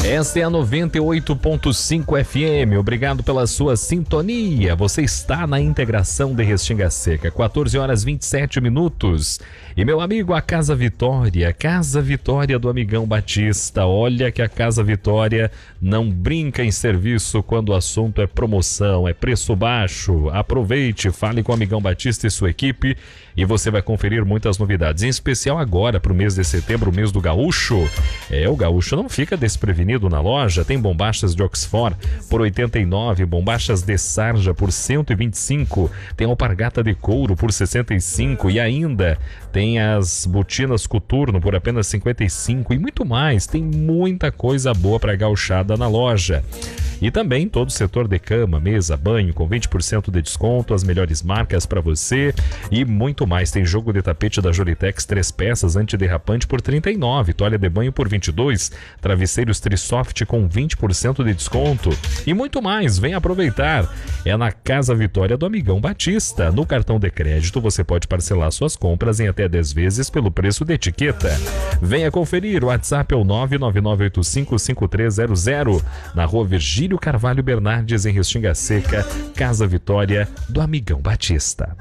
Esta é a 98.5 FM. Obrigado pela sua sintonia. Você está na integração de Restinga Seca, 14 horas 27 minutos. E meu amigo, a Casa Vitória do amigão Batista. Olha que a Casa Vitória não brinca em serviço quando o assunto é promoção, é preço baixo. Aproveite, fale com o amigão Batista e sua equipe e você vai conferir muitas novidades, em especial agora para o mês de setembro, o mês do gaúcho. O gaúcho não fica desprevenido na loja. Tem bombachas de Oxford por 89, bombachas de sarja por 125, tem alpargata de couro por 65 e ainda tem as botinas coturno por apenas 55 e muito mais. Tem muita coisa boa para gauchada na loja. E também todo o setor de cama, mesa, banho com 20% de desconto, as melhores marcas para você e muito mais. Tem jogo de tapete da Jolitex 3 peças antiderrapante por 39, toalha de banho por 22, travesseiros Trisoft com 20% de desconto e muito mais. Vem aproveitar. É na Casa Vitória do amigão Batista. No cartão de crédito você pode parcelar suas compras em até 10 vezes pelo preço de etiqueta. Venha conferir. O WhatsApp é o 999855300 na Rua Virgílio Carvalho Bernardes, em Restinga Seca. Casa Vitória do amigão Batista.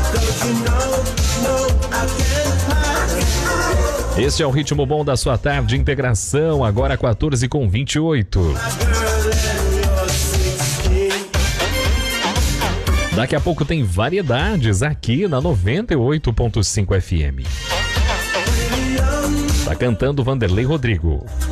Este é o ritmo bom da sua tarde. Integração, agora 14h28. Daqui a pouco tem variedades aqui na 98.5 FM. Tá cantando Vanderlei Rodrigo.